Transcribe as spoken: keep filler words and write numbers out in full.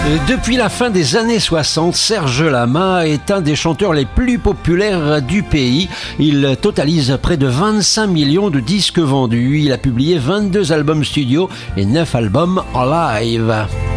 Depuis la fin des années soixante, Serge Lama est un des chanteurs les plus populaires du pays. Il totalise près de vingt-cinq millions de disques vendus. Il a publié vingt-deux albums studio et neuf albums en live.